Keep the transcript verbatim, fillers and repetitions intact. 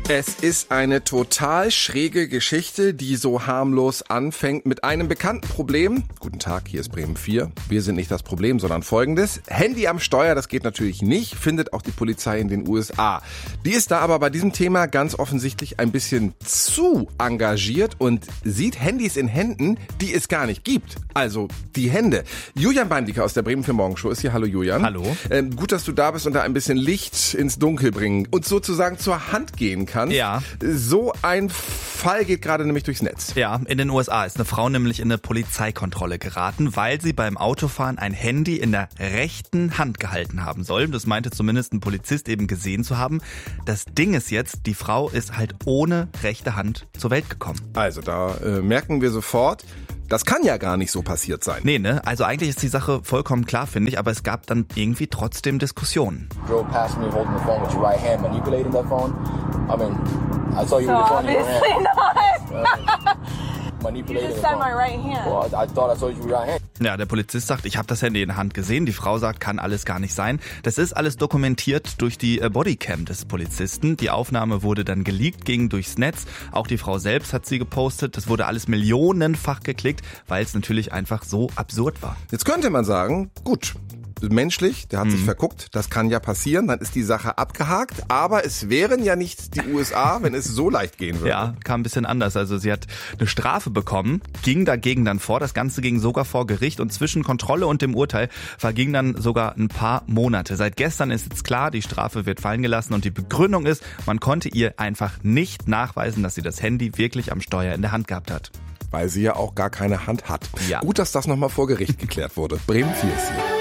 Es ist eine total schräge Geschichte, die so harmlos anfängt mit einem bekannten Problem. Guten Tag, hier ist Bremen vier. Wir sind nicht das Problem, sondern Folgendes. Handy am Steuer, das geht natürlich nicht, findet auch die Polizei in den U S A. Die ist da aber bei diesem Thema ganz offensichtlich ein bisschen zu engagiert und sieht Handys in Händen, die es gar nicht gibt. Also die Hände. Julian Beindicker aus der Bremen vier Morgenshow ist hier. Hallo Julian. Hallo. Ähm, gut, dass du da bist und da ein bisschen Licht ins Dunkel bringen und sozusagen zur Hand gehen kannst. Ja. So ein Fall geht gerade nämlich durchs Netz. Ja, in den U S A ist eine Frau nämlich in eine Polizeikontrolle geraten, weil sie beim Autofahren ein Handy in der rechten Hand gehalten haben soll. Das meinte zumindest ein Polizist eben gesehen zu haben. Das Ding ist jetzt, die Frau ist halt ohne rechte Hand zur Welt gekommen. Also da äh, merken wir sofort, das kann ja gar nicht so passiert sein. Nee, ne? Also eigentlich ist die Sache vollkommen klar, finde ich, aber es gab dann irgendwie trotzdem Diskussionen. Drove past me holding the phone with your right hand, manipulating that phone. I mean, I saw you with the phone in your hand. Obviously not. Uh, manipulating You just the said phone. my right hand. Well, I, I thought I saw you with your right hand. Ja, der Polizist sagt, ich habe das Handy in der Hand gesehen. Die Frau sagt, kann alles gar nicht sein. Das ist alles dokumentiert durch die Bodycam des Polizisten. Die Aufnahme wurde dann geleakt, ging durchs Netz. Auch die Frau selbst hat sie gepostet. Das wurde alles millionenfach geklickt, weil es natürlich einfach so absurd war. Jetzt könnte man sagen, gut, menschlich, der hat sich verguckt, das kann ja passieren, dann ist die Sache abgehakt, aber es wären ja nicht die U S A, wenn es so leicht gehen würde. Ja, kam ein bisschen anders. Also sie hat eine Strafe bekommen, ging dagegen dann vor. Das Ganze ging sogar vor Gericht und zwischen Kontrolle und dem Urteil vergingen dann sogar ein paar Monate. Seit gestern ist jetzt klar, die Strafe wird fallen gelassen und die Begründung ist, man konnte ihr einfach nicht nachweisen, dass sie das Handy wirklich am Steuer in der Hand gehabt hat. Weil sie ja auch gar keine Hand hat. Ja. Gut, dass das nochmal vor Gericht geklärt wurde. Bremen vier ist hier.